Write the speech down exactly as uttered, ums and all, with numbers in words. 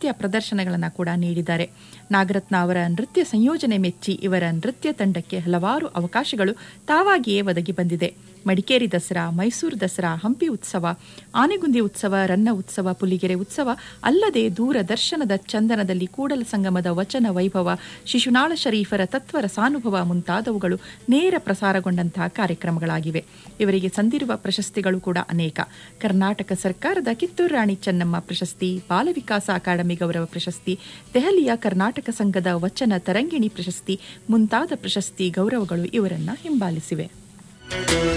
ನೃತ್ಯ ಪ್ರದರ್ಶನಗಳನ್ನು ಕೂಡ ನೀಡಿದ್ದಾರೆ. ನಾಗರತ್ನ ಅವರ ನೃತ್ಯ ಸಂಯೋಜನೆ ಮೆಚ್ಚಿ ಇವರ ನೃತ್ಯ ತಂಡಕ್ಕೆ ಹಲವಾರು ಅವಕಾಶಗಳು ತಾವಾಗಿಯೇ ಒದಗಿ ಬಂದಿದೆ. ಮಡಿಕೇರಿ ದಸರಾ, ಮೈಸೂರು ದಸರಾ, ಹಂಪಿ ಉತ್ಸವ, ಆನೆಗುಂದಿ ಉತ್ಸವ, ರನ್ನ ಉತ್ಸವ, ಪುಲಿಗೆರೆ ಉತ್ಸವ ಅಲ್ಲದೆ ದೂರದರ್ಶನದ ಚಂದನದಲ್ಲಿ ಕೂಡಲ ಸಂಗಮದ ವಚನ ವೈಭವ, ಶಿಶುನಾಳ ಶರೀಫರ ತತ್ವ ರಸಾನುಭವ ಮುಂತಾದವುಗಳು ನೇರ ಪ್ರಸಾರಗೊಂಡಂತಹ ಕಾರ್ಯಕ್ರಮಗಳಾಗಿವೆ. ಇವರಿಗೆ ಸಂದಿರುವ ಪ್ರಶಸ್ತಿಗಳು ಕೂಡ ಅನೇಕ. ಕರ್ನಾಟಕ ಸರ್ಕಾರದ ಕಿತ್ತೂರು ರಾಣಿ ಚೆನ್ನಮ್ಮ ಪ್ರಶಸ್ತಿ, ಬಾಲವಿಕಾಸ ಅಕಾಡೆಮಿ ಗೌರವ ಪ್ರಶಸ್ತಿ, ದೆಹಲಿಯ ಕರ್ನಾಟಕ ಸಂಘದ ವಚನ ತರಂಗಿಣಿ ಪ್ರಶಸ್ತಿ ಮುಂತಾದ ಪ್ರಶಸ್ತಿ ಗೌರವಗಳು ಇವರನ್ನ ಹಿಂಬಾಲಿಸಿವೆ.